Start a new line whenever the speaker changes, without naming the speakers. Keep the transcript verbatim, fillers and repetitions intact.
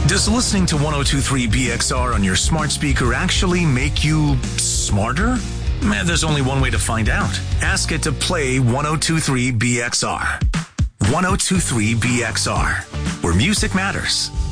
Does listening to one oh two point three B X R on your smart speaker actually make you smarter? Man, there's only one way to find out. Ask it to play one oh two point three B X R. one oh two point three B X R, where music matters.